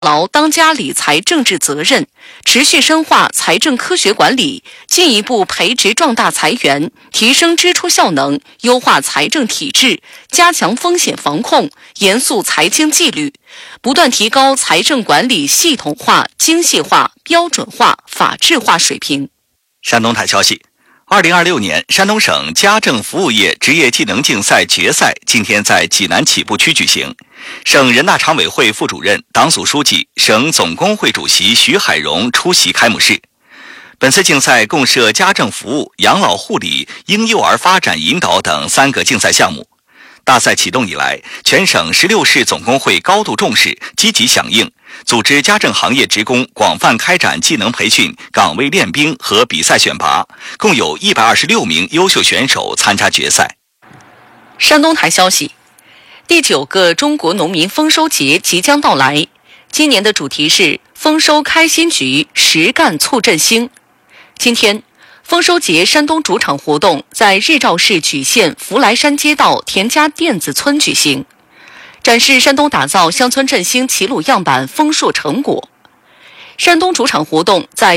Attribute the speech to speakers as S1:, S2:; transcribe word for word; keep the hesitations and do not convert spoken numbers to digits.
S1: 牢当家理财政治责任，持续深化财政科学管理，进一步培植壮大财源，提升支出效能，优化财政体制，加强风险防控，严肃财经纪律，不断提高财政管理系统化、精细化、标准化、法治化水平。
S2: 山东台消息，二零二六年山东省家政服务业职业技能竞赛决赛今天在济南起步区举行。省人大常委会副主任、党组书记、省总工会主席徐海荣出席开幕式。本次竞赛共设家政服务、养老护理、婴幼儿发展引导等三个竞赛项目。大赛启动以来，全省十六市总工会高度重视，积极响应，组织家政行业职工广泛开展技能培训、岗位练兵和比赛选拔，共有一百二十六名优秀选手参加决赛。
S1: 山东台消息，第九个中国农民丰收节即将到来，今年的主题是丰收开新局，实干促振兴。今天，丰收节山东主场活动在日照市莒县福来山街道田家店子村举行，展示山东打造乡村振兴齐鲁样板丰硕成果。山东主场活动在